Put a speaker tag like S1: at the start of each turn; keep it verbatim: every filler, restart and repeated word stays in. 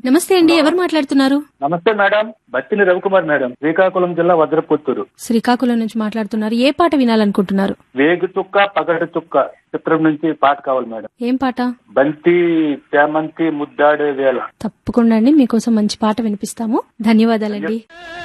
S1: నమస్తే అండి, ఎవరు మాట్లాడుతున్నారు?
S2: నమస్తే మేడం, బత్తిని రవికుమార్ మేడం, శ్రీకాకుళం జిల్లా వజ్రపుత్తూరు.
S1: శ్రీకాకుళం నుంచి మాట్లాడుతున్నారు. ఏ పాట వినాలనుకుంటున్నారు?
S2: వేగు చుక్క పగటి చుక్క చిత్రం నుంచి పాట కావాలి మేడం.
S1: ఏం పాట?
S2: బంతి చామంతి ముద్దాడే వేళ.
S1: తప్పకుండా అండి, మీకోసం మంచి పాట వినిపిస్తాము. ధన్యవాదాలండి.